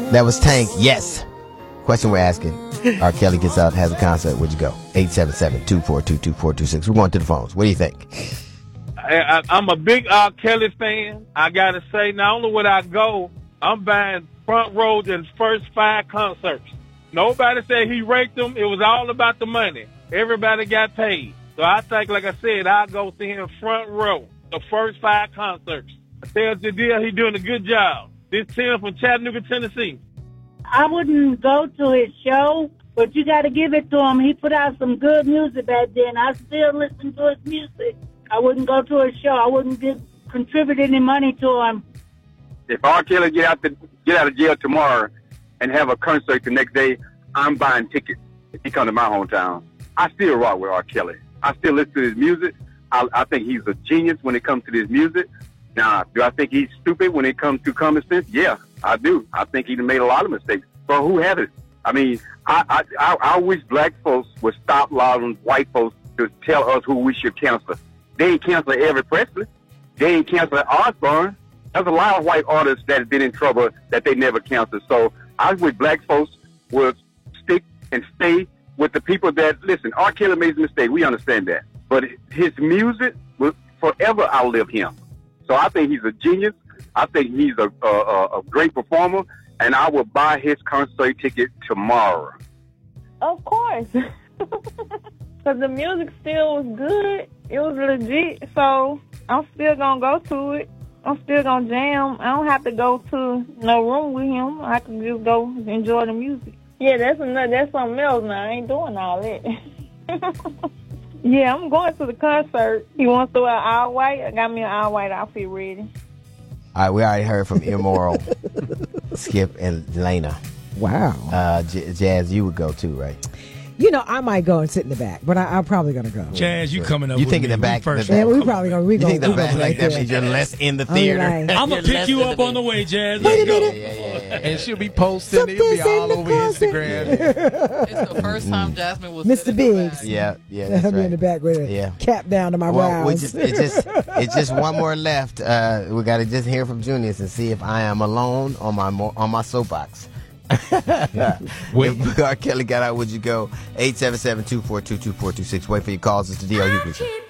That was Tank. Yes. Question we're asking. R. Kelly gets out, has a concert. Would you go? 877-242-2426. We're going to the phones. What do you think? I'm a big R. Kelly fan. I got to say, not only would I go, I'm buying front row to his first 5 concerts. Nobody said he raked them. It was all about the money. Everybody got paid. So I think, like I said, I'll go see him front row, the first 5 concerts. I tell you the deal, he's doing a good job. This Tim from Chattanooga, Tennessee. I wouldn't go to his show, but you got to give it to him. He put out some good music back then. I still listen to his music. I wouldn't go to his show. I wouldn't contribute any money to him. If R. Kelly get out of jail tomorrow and have a concert the next day, I'm buying tickets if he come to my hometown. I still rock with R. Kelly. I still listen to his music. I think he's a genius when it comes to his music. Now, do I think he's stupid when it comes to common sense? Yeah, I do. I think he made a lot of mistakes. But who hasn't? I mean, I wish black folks would stop allowing white folks to tell us who we should cancel. They ain't cancel Elvis Presley. They ain't cancel Osbourne. There's a lot of white artists that have been in trouble that they never canceled. So I wish black folks would stick and stay with the people that, listen, R. Kelly made a mistake. We understand that. But his music will forever outlive him. So I think he's a genius. I think he's a great performer. And I will buy his concert ticket tomorrow. Of course. Because the music still was good. It was legit. So I'm still going to go to it. I'm still going to jam. I don't have to go to no room with him. I can just go enjoy the music. Yeah, that's something else now. I ain't doing all that. Yeah, I'm going to the concert. He wants to wear all white. I got me an all white outfit ready. All right, we already heard from Immoral, Skip, and Lena. Wow. Jazz, you would go too, right? You know, I might go and sit in the back, but I'm probably going to go. Jazz, you coming up You with think in me. the back? First. Yeah, we probably going to You think the back, like that means you're less in the theater? Right. I'm going to pick you up on the way, Jazz. Wait a Let's go. minute. Yeah. And she'll be posting. It'll be all over Instagram. It's the first time Jasmine was Mr. Biggs. Yeah, I'll that's be in the right. back with a cap down to my brows. It's just one more left. We got to just hear from Junius and see if I am alone on my soapbox. If R. Kelly got out, would you go? 877-242-2426. Wait for your calls. It's the D.R. Hughley Show.